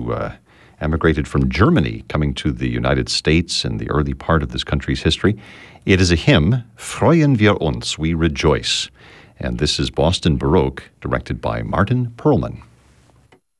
who emigrated from Germany, coming to the United States in the early part of this country's history. It is a hymn, Freuen wir uns, we rejoice. And this is Boston Baroque, directed by Martin Perlman.